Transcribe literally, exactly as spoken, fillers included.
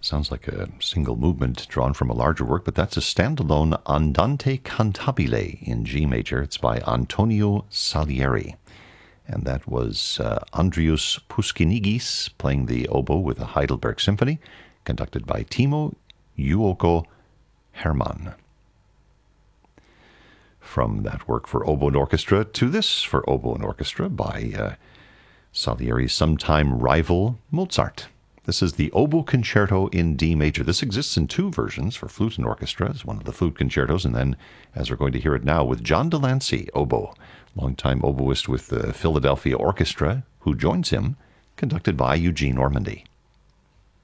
Sounds like a single movement drawn from a larger work, but that's a standalone Andante Cantabile in G major. It's by Antonio Salieri. And that was uh, Andrius Puskinigis playing the oboe with the Heidelberg Symphony, conducted by Timo Juuko Hermann. From that work for oboe and orchestra to this for oboe and orchestra by uh, Salieri's sometime rival Mozart. This is the Oboe Concerto in D major. This exists in two versions for flute and orchestra as one of the flute concertos, and then, as we're going to hear it now, with John Delancey, oboe, longtime oboist with the Philadelphia Orchestra, who joins him, conducted by Eugene Ormandy.